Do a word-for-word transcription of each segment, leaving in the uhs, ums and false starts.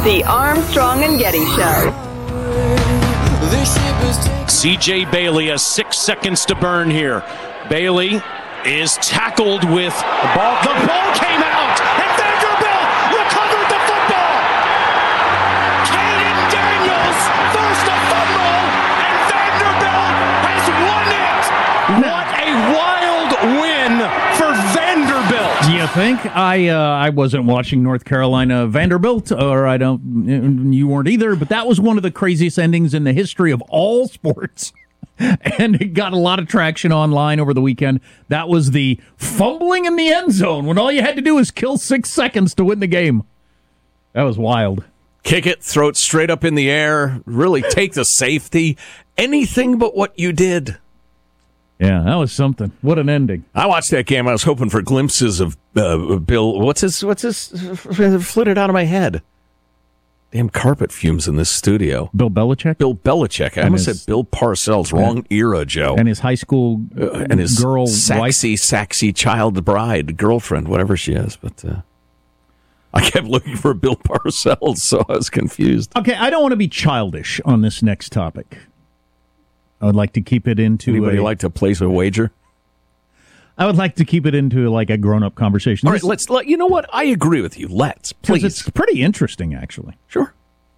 The Armstrong and Getty Show. C J Bailey has six seconds to burn here. Bailey is tackled with the ball. The ball came out, and Vanderbilt recovered the football. Caden Daniels forced a fumble, and Vanderbilt has won it. What a wild win for Vanderbilt. Do you think? I uh, I wasn't watching North Carolina Vanderbilt, or I don't. You weren't either. But that was one of the craziest endings in the history of all sports. And it got a lot of traction online over the weekend. That was the fumbling in the end zone when all you had to do was kill six seconds to win the game. That was wild. Kick it, throw it straight up in the air, really take the safety. Anything but what you did. Yeah, that was something. What an ending. I watched that game. I was hoping for glimpses of uh, Bill. What's his, what's his, flitted out of my head. Damn carpet fumes in this studio. Bill Belichick? Bill Belichick. I and almost his, said Bill Parcells. Wrong era, Joe. And his high school uh, and his girl sexy, wife. sexy child bride, girlfriend, whatever she is. But uh, I kept looking for Bill Parcells, so I was confused. Okay, I don't want to be childish on this next topic. I would like to keep it into Anybody a, like to place a wager? I would like to keep it into like a grown-up conversation. All right, let's let you know what I agree with you. Let's please. It's pretty interesting, actually. Sure.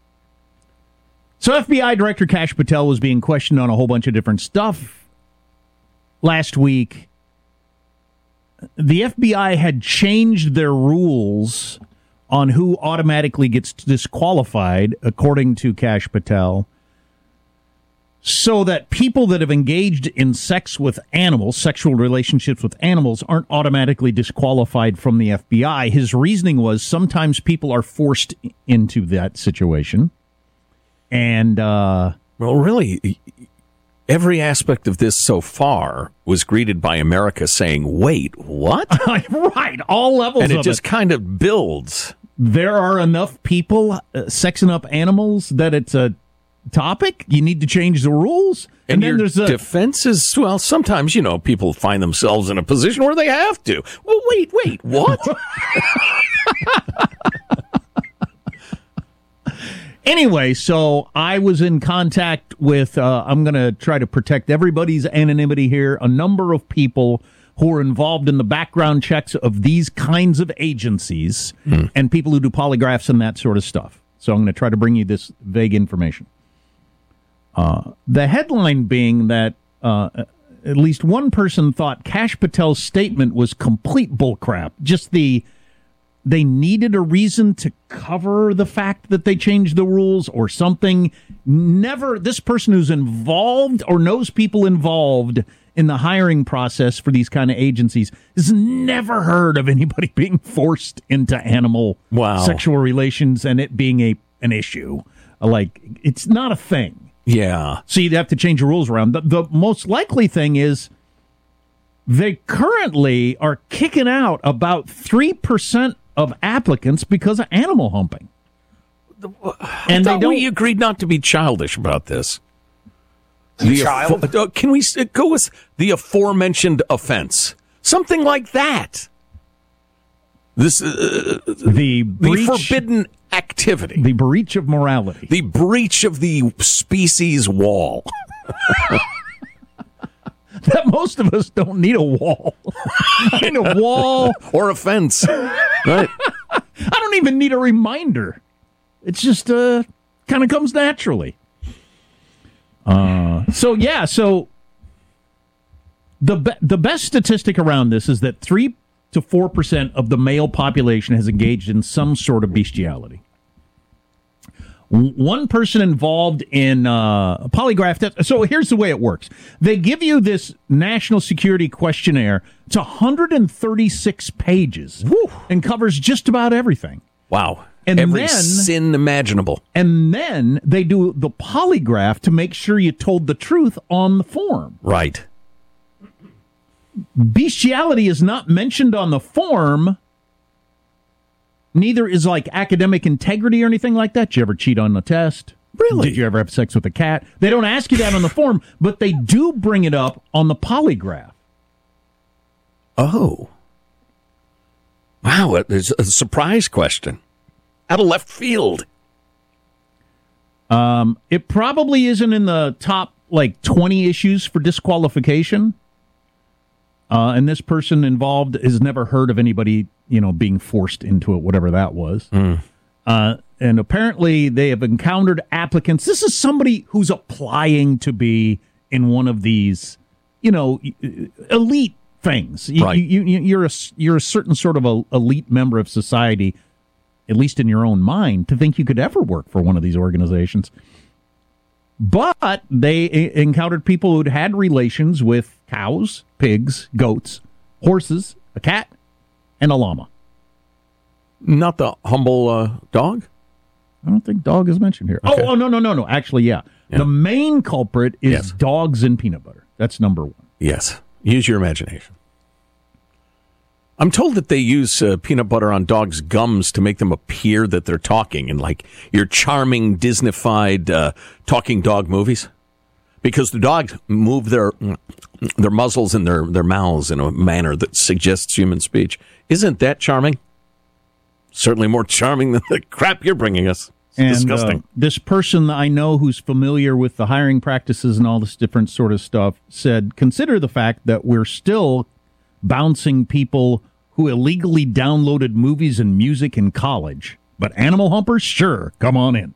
So F B I Director Kash Patel was being questioned on a whole bunch of different stuff last week. The F B I had changed their rules on who automatically gets disqualified, according to Kash Patel, so that people that have engaged in sex with animals, sexual relationships with animals, aren't automatically disqualified from the F B I. His reasoning was sometimes people are forced into that situation. And, uh... Well, really, every aspect of this so far was greeted by America saying, wait, what? Right, all levels of it. And it just kind of builds. There are enough people uh, sexing up animals that it's a topic. You need to change the rules. And, and then your there's a defense is, well, sometimes, you know, people find themselves in a position where they have to. Well, wait, wait, what? Anyway, so I was in contact with, uh, I'm going to try to protect everybody's anonymity here, a number of people who are involved in the background checks of these kinds of agencies hmm. and people who do polygraphs and that sort of stuff. So I'm going to try to bring you this vague information. Uh, the headline being that uh, at least one person thought Kash Patel's statement was complete bullcrap. Just the, they needed a reason to cover the fact that they changed the rules or something. Never, this person who's involved or knows people involved in the hiring process for these kind of agencies has never heard of anybody being forced into animal wow. sexual relations and it being a an issue. Like, it's not a thing. Yeah. So you'd have to change the rules around. The, the most likely thing is they currently are kicking out about three percent of applicants because of animal humping. And they don't, we agreed not to be childish about this. The child? Afo- uh, can we go with the aforementioned offense? Something like that. This uh, the breach, the forbidden activity, the breach of morality, the breach of the species wall. That most of us don't need a wall. I need a wall or a fence. Right. I don't even need a reminder. It's just uh, kind of comes naturally. Uh, so yeah, so the be- the best statistic around this is that three to four percent of the male population has engaged in some sort of bestiality. One person involved in uh, a polygraph test. So here's the way it works. They give you this national security questionnaire. It's one hundred thirty-six pages Woo. And covers just about everything. Wow. And Every then, sin imaginable. And then they do the polygraph to make sure you told the truth on the form. Right. Bestiality is not mentioned on the form. Neither is like academic integrity or anything like that. Did you ever cheat on the test? Really? Did you ever have sex with a cat? They don't ask you that on the form, but they do bring it up on the polygraph. Oh. Wow, there's a surprise question. Out of left field. Um, it probably isn't in the top like twenty issues for disqualification. Uh, and this person involved has never heard of anybody, you know, being forced into it, whatever that was. Mm. Uh, and apparently they have encountered applicants. This is somebody who's applying to be in one of these, you know, elite things. You, right. you, you, you're a you're a certain sort of a elite member of society, at least in your own mind, to think you could ever work for one of these organizations. But they encountered people who'd had relations with cows, pigs, goats, horses, a cat, and a llama. Not the humble uh, dog? I don't think dog is mentioned here. Okay. Oh, oh, no, no, no, no. Actually, yeah. yeah. The main culprit is yes. dogs and peanut butter. That's number one. Yes. Use your imagination. I'm told that they use uh, peanut butter on dogs' gums to make them appear that they're talking in like your charming Disney-fied uh, talking dog movies. Because the dogs move their their muzzles and their, their mouths in a manner that suggests human speech. Isn't that charming? Certainly more charming than the crap you're bringing us. It's and, disgusting. Uh, this person I know who's familiar with the hiring practices and all this different sort of stuff said, consider the fact that we're still bouncing people who illegally downloaded movies and music in college. But animal humpers, sure, come on in.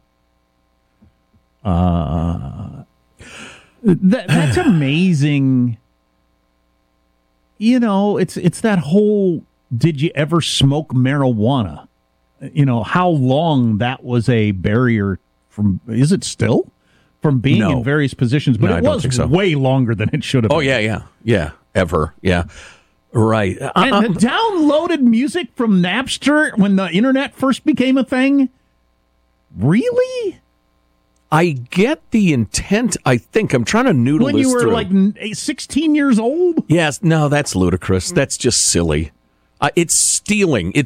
Uh, that, that's amazing. You know, it's it's that whole, did you ever smoke marijuana? You know, how long that was a barrier from, is it still? From being No. in various positions, but No, I it don't was think so. way longer than it should have Oh, been. yeah, yeah. Yeah, ever. Yeah. Right. Uh, And uh, downloaded music from Napster when the internet first became a thing? Really? I get the intent, I think. I'm trying to noodle When this you were through. like sixteen years old? Yes, no, that's ludicrous. That's just silly. Uh, it's stealing. It's